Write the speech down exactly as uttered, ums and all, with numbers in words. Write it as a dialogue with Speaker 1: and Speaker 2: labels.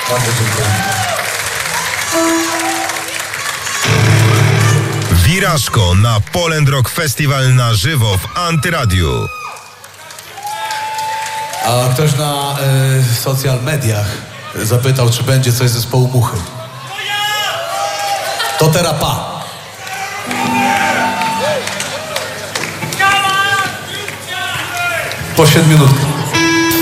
Speaker 1: Bardzo dziękuję.
Speaker 2: Wirażko na Poland Rock Festival na żywo w Antyradiu.
Speaker 1: A ktoś na y, social mediach zapytał, czy będzie coś z zespołu Muchy. To terapa. Po siedmiu minutkach.